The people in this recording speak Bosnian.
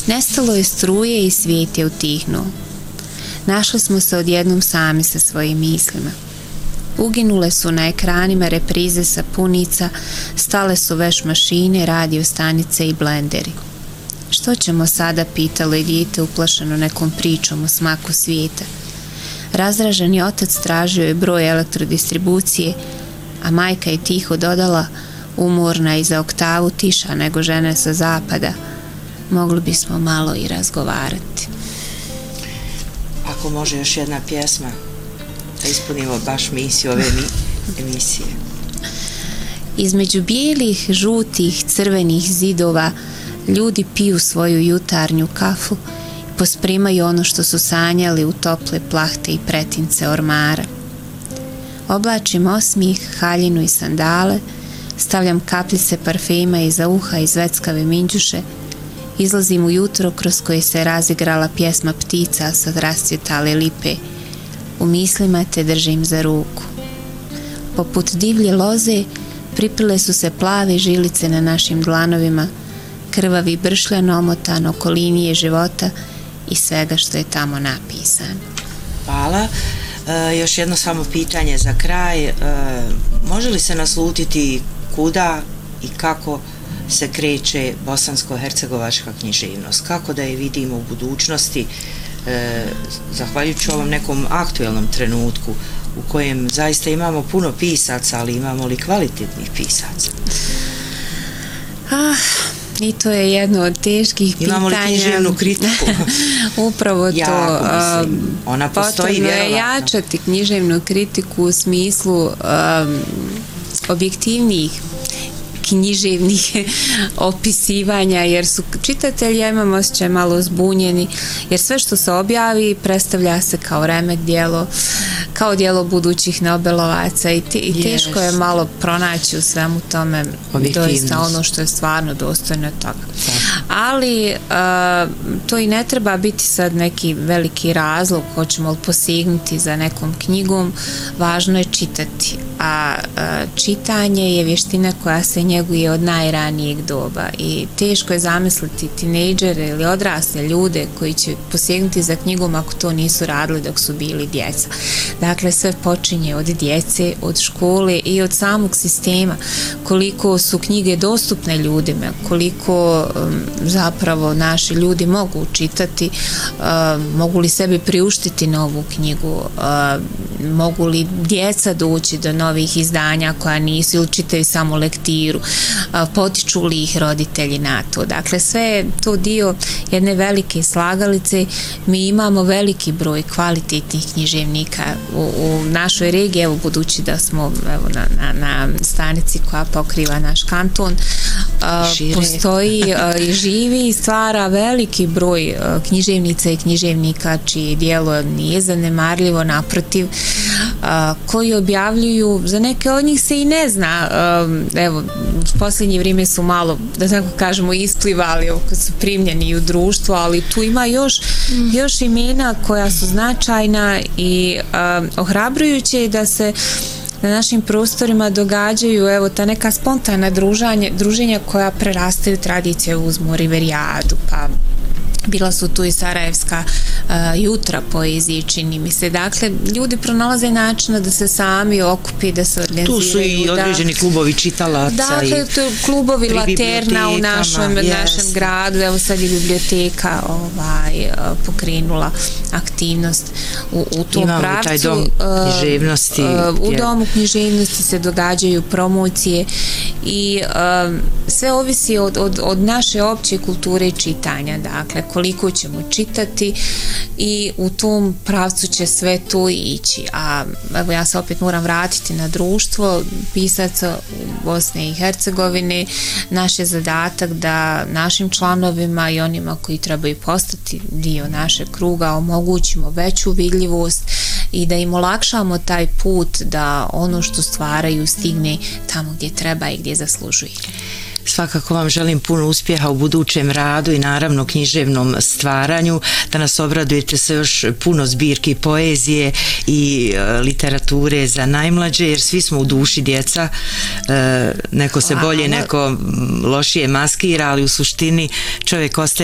Nestalo je struje i svijet je utihnuo. Našli smo se odjednom sami sa svojim mislima. Uginule su na ekranima reprize sapunica, stale su veš mašine, radio stanice i blenderi. Što ćemo sada, pitalo je dijete uplašeno nekom pričom o smaku svijeta. Razdraženi otac tražio je broj elektrodistribucije, a majka je tiho dodala, umorna i za oktavu tiša nego žene sa zapada. Mogli bismo malo i razgovarati. Ako može još jedna pjesma da ispunimo baš misiju ove emisije. Između bijelih, žutih, crvenih zidova ljudi piju svoju jutarnju kafu i posprimaju ono što su sanjali u tople plahte i pretince ormara. Oblačim osmijeh, haljinu i sandale, stavljam kapljice parfema iza uha i zveckave minđuše, izlazim u jutro kroz koje se razigrala pjesma ptica sa rascvjetale lipe. U mislima te držim za ruku. Poput divlje loze pripile su se plave žilice na našim dlanovima, krvavi bršljan omotan oko linije života i svega što je tamo napisano. Hvala. Još jedno samo pitanje za kraj. Može li se naslutiti kuda i kako se kreće bosansko-hercegovačka književnost? Kako da je vidimo u budućnosti, zahvaljujući ovom nekom aktuelnom trenutku u kojem zaista imamo puno pisaca, ali imamo li kvalitetnih pisaca? I to je jedno od teških pitanja. Imamo li književnu kritiku? Upravo to. Jako, mislim, ona postoji vjerovatno. Potrebno je jačati književnu kritiku u smislu objektivnih književnih opisivanja, jer su čitatelji, ja imam osjećaj, malo zbunjeni, jer sve što se objavi predstavlja se kao remek djelo, kao djelo budućih Nobelovaca i teško je malo pronaći u svemu tome doista ono što je stvarno dostojno toga. Ali to i ne treba biti sad neki veliki razlog, hoćemo li posegnuti za nekom knjigom, važno je čitati, a čitanje je vještina koja se njeguje od najranijeg doba i teško je zamisliti tinejdžere ili odrasle ljude koji će posegnuti za knjigom ako to nisu radili dok su bili djeca. Dakle, sve počinje od djece, od škole i od samog sistema. Koliko su knjige dostupne ljudima, koliko zapravo naši ljudi mogu čitati, mogu li sebi priuštiti novu knjigu, mogu li djeca doći do novih izdanja koja nisu ili čitaju samo lektiru, potiču li ih roditelji na to. Dakle, sve je to dio jedne velike slagalice. Mi imamo veliki broj kvalitetnih književnika u našoj regiji, evo budući da smo na stanici koja pokriva naš kanton, postoji i živi i stvara veliki broj književnica i književnika čije djelo nije zanemarljivo, naprotiv, koji objavljuju, za neke od njih se i ne zna, evo, u posljednje vrijeme su malo, da tako kažemo, isplivali, kad su primljeni u društvo, ali tu ima još imena koja su značajna i ohrabrujuće je da se na našim prostorima događaju, evo, ta neka spontana druženja koja prerastaju tradicije, uzmu Riverijadu, pa bila su tu i Sarajevska jutra poezije, čini mi se. Dakle, ljudi pronalaze načina da se sami okupi, da se organiziraju. Tu su i određeni klubovi čitalaca. Dakle, tu klubovi Laterna u našem gradu. Evo sad je biblioteka pokrenula aktivnost u tom pravcu. Imamo taj dom književnosti. U domu književnosti se događaju promocije i sve ovisi od naše opće kulture čitanja. Dakle, koliko ćemo čitati i u tom pravcu će sve to ići. A evo, ja se opet moram vratiti na društvo pisaca u Bosne i Hercegovine. Naš je zadatak da našim članovima i onima koji trebaju postati dio našeg kruga omogućimo veću vidljivost i da im olakšamo taj put da ono što stvaraju stigne tamo gdje treba i gdje zaslužuje. Svakako vam želim puno uspjeha u budućem radu i naravno književnom stvaranju, da nas obradujete sa još puno zbirki poezije i literature za najmlađe, jer svi smo u duši djeca, neko se bolje, neko lošije maskira, ali u suštini čovjek ostaje